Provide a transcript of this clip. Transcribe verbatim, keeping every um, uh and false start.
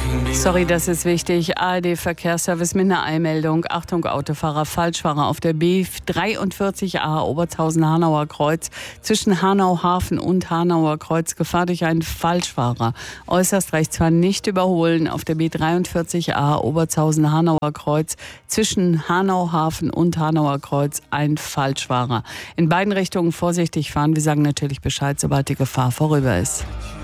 Sorry, das ist wichtig. A R D-Verkehrsservice mit einer Eilmeldung. Achtung, Autofahrer, Falschfahrer auf der B dreiundvierzig A Obertshausen-Hanauer Kreuz zwischen Hanau-Hafen und Hanauer Kreuz. Gefahr durch einen Falschfahrer. Äußerst rechts fahren, nicht überholen. Auf der B dreiundvierzig A Obertshausen-Hanauer Kreuz zwischen Hanau-Hafen und Hanauer Kreuz ein Falschfahrer. In beiden Richtungen vorsichtig fahren. Wir sagen natürlich Bescheid, sobald die Gefahr vorüber ist.